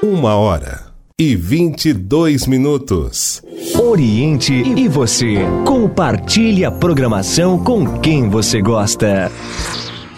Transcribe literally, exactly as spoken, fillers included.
Uma hora e vinte e dois minutos. Oriente e você. Compartilhe a programação com quem você gosta.